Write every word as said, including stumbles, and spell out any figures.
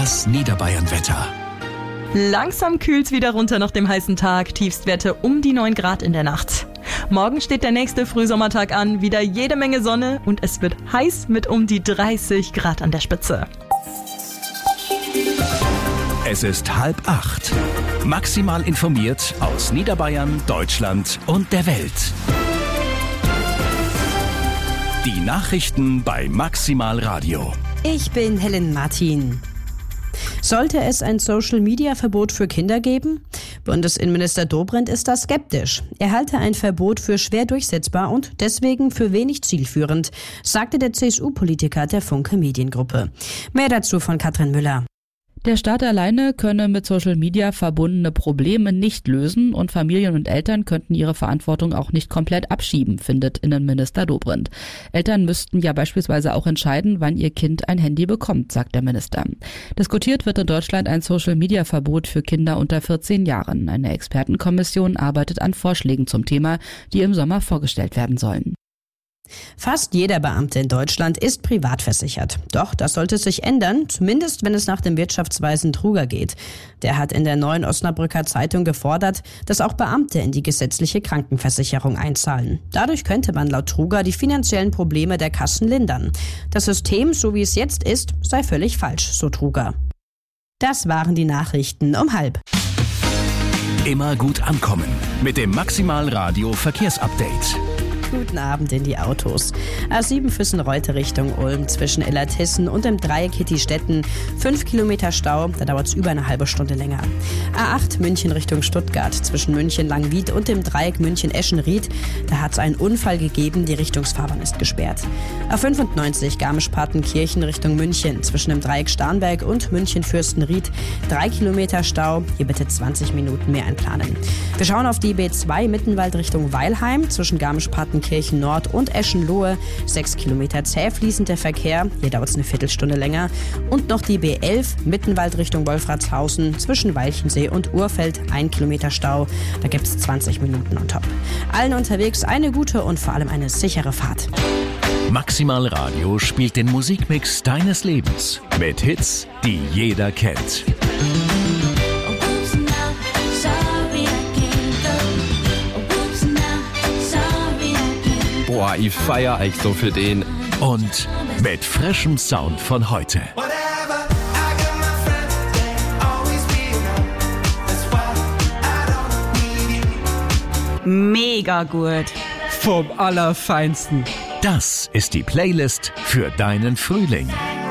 Das Niederbayern-Wetter. Langsam kühlt's wieder runter nach dem heißen Tag. Tiefstwerte um die neun Grad in der Nacht. Morgen steht der nächste Frühsommertag an. Wieder jede Menge Sonne und es wird heiß mit um die dreißig Grad an der Spitze. Es ist halb acht. Maximal informiert aus Niederbayern, Deutschland und der Welt. Die Nachrichten bei Maximal Radio. Ich bin Helen Martin. Sollte es ein Social-Media-Verbot für Kinder geben? Bundesinnenminister Dobrindt ist da skeptisch. Er halte ein Verbot für schwer durchsetzbar und deswegen für wenig zielführend, sagte der C S U-Politiker der Funke Mediengruppe. Mehr dazu von Katrin Müller. Der Staat alleine könne mit Social Media verbundene Probleme nicht lösen und Familien und Eltern könnten ihre Verantwortung auch nicht komplett abschieben, findet Innenminister Dobrindt. Eltern müssten ja beispielsweise auch entscheiden, wann ihr Kind ein Handy bekommt, sagt der Minister. Diskutiert wird in Deutschland ein Social Media Verbot für Kinder unter vierzehn Jahren. Eine Expertenkommission arbeitet an Vorschlägen zum Thema, die im Sommer vorgestellt werden sollen. Fast jeder Beamte in Deutschland ist privat versichert. Doch das sollte sich ändern, zumindest wenn es nach dem Wirtschaftsweisen Truger geht. Der hat in der Neuen Osnabrücker Zeitung gefordert, dass auch Beamte in die gesetzliche Krankenversicherung einzahlen. Dadurch könnte man laut Truger die finanziellen Probleme der Kassen lindern. Das System, so wie es jetzt ist, sei völlig falsch, so Truger. Das waren die Nachrichten um halb. Immer gut ankommen mit dem Maximal Radio Verkehrsupdate. Guten Abend in die Autos. A sieben Füssen-Reute Richtung Ulm zwischen Illertissen und dem Dreieck Hittistetten. Fünf Kilometer Stau, da dauert es über eine halbe Stunde länger. A acht München Richtung Stuttgart zwischen München-Langwied und dem Dreieck München-Eschenried. Da hat es einen Unfall gegeben, die Richtungsfahrbahn ist gesperrt. A fünfundneunzig Garmisch-Partenkirchen Richtung München zwischen dem Dreieck Starnberg und München-Fürstenried. Drei Kilometer Stau, hier bitte zwanzig Minuten mehr einplanen. Wir schauen auf die B zwei Mittenwald Richtung Weilheim zwischen Garmisch-Partenkirchen Kirchen Nord und Eschenlohe. Sechs Kilometer zäh fließender Verkehr, hier dauert es eine Viertelstunde länger. Und noch die B elf Mittenwald Richtung Wolfratshausen zwischen Walchensee und Urfeld. Ein Kilometer Stau, da gibt es zwanzig Minuten on top. Allen unterwegs eine gute und vor allem eine sichere Fahrt. Maximal Radio spielt den Musikmix deines Lebens mit Hits, die jeder kennt. Boah, ich feier euch so für den. Und mit frischem Sound von heute. Mega gut. Vom Allerfeinsten. Das ist die Playlist für deinen Frühling.